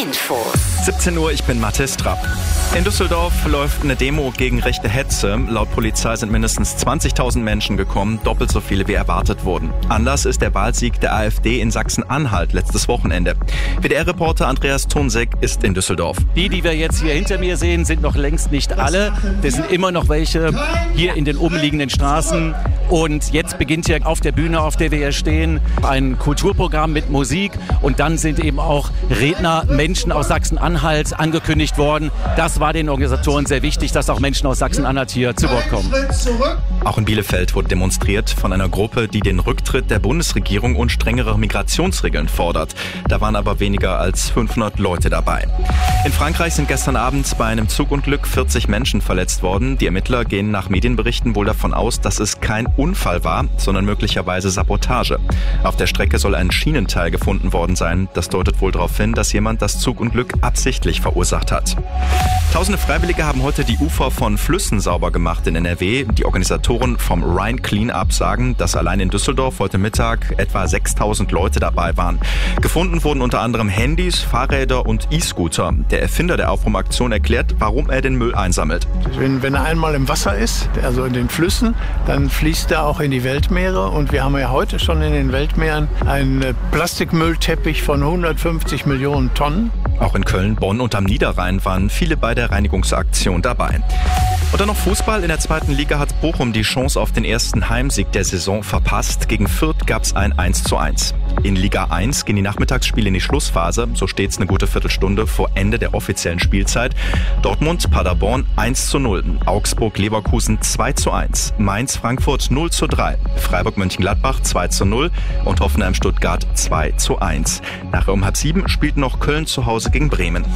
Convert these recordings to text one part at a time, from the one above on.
Infos. 17 Uhr, ich bin Mathis Trapp. In Düsseldorf läuft eine Demo gegen rechte Hetze. Laut Polizei sind mindestens 20.000 Menschen gekommen, doppelt so viele wie erwartet wurden. Anlass ist der Wahlsieg der AfD in Sachsen-Anhalt letztes Wochenende. WDR-Reporter Andreas Tonsek ist in Düsseldorf. Die wir jetzt hier hinter mir sehen, sind noch längst nicht alle. Es sind immer noch welche hier in den umliegenden Straßen. Und jetzt beginnt hier auf der Bühne, auf der wir hier stehen, ein Kulturprogramm mit Musik. Und dann sind eben auch Redner, Menschen aus Sachsen-Anhalt angekündigt worden. Das war den Organisatoren sehr wichtig, dass auch Menschen aus Sachsen-Anhalt hier zu Wort kommen. Auch in Bielefeld wurde demonstriert von einer Gruppe, die den Rücktritt der Bundesregierung und strengere Migrationsregeln fordert. Da waren aber weniger als 500 Leute dabei. In Frankreich sind gestern Abend bei einem Zugunglück 40 Menschen verletzt worden. Die Ermittler gehen nach Medienberichten wohl davon aus, dass es kein Unfall war, sondern möglicherweise Sabotage. Auf der Strecke soll ein Schienenteil gefunden worden sein. Das deutet wohl darauf hin, dass jemand das Zugunglück absichtlich verursacht hat. Tausende Freiwillige haben heute die Ufer von Flüssen sauber gemacht in NRW. Die Organisatoren vom Rhine Cleanup sagen, dass allein in Düsseldorf heute Mittag etwa 6.000 Leute dabei waren. Gefunden wurden unter anderem Handys, Fahrräder und E-Scooter. Der Erfinder der Aufräumaktion erklärt, warum er den Müll einsammelt. Wenn er einmal im Wasser ist, also in den Flüssen, dann fließt er auch in die Weltmeere. Und wir haben ja heute schon in den Weltmeeren einen Plastikmüllteppich von 150 Millionen Tonnen. Auch in Köln, Bonn und am Niederrhein waren viele bei der Reinigungsaktion dabei. Und dann noch Fußball. In der zweiten Liga hat Bochum die Chance auf den ersten Heimsieg der Saison verpasst. Gegen Fürth gab es ein 1:1. In Liga 1 gehen die Nachmittagsspiele in die Schlussphase. So steht es eine gute Viertelstunde vor Ende der offiziellen Spielzeit. Dortmund, Paderborn 1:0. Augsburg, Leverkusen 2:1. Mainz, Frankfurt 0:3. Freiburg, Mönchengladbach 2:0. Und Hoffenheim, Stuttgart 2:1. Nachher um 6:30 spielt noch Köln zu Hause gegen Bremen.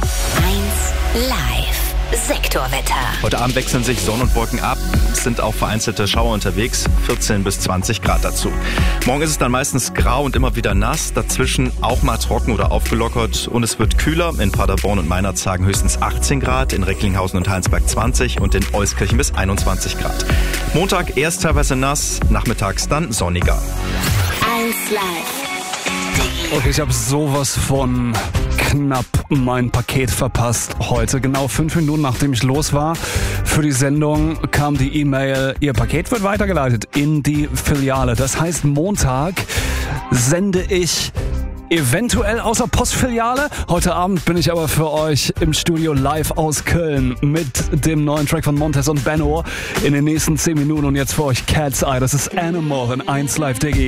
1 Live. Sektorwetter. Heute Abend wechseln sich Sonne und Wolken ab. Es sind auch vereinzelte Schauer unterwegs. 14 bis 20 Grad dazu. Morgen ist es dann meistens grau und immer wieder nass. Dazwischen auch mal trocken oder aufgelockert. Und es wird kühler. In Paderborn und Meinerzhagen höchstens 18 Grad. In Recklinghausen und Heinsberg 20 und in Euskirchen bis 21 Grad. Montag erst teilweise nass. Nachmittags dann sonniger. 1 Live. Okay, ich habe sowas von knapp mein Paket verpasst heute. Genau 5 Minuten nachdem ich los war für die Sendung, kam die E-Mail, Ihr Paket wird weitergeleitet in die Filiale. Das heißt, Montag sende ich eventuell außer Postfiliale. Heute Abend bin ich aber für euch im Studio live aus Köln mit dem neuen Track von Montez und Benno in den nächsten 10 Minuten. Und jetzt für euch Cat's Eye. Das ist Animal in 1 Live Diggy.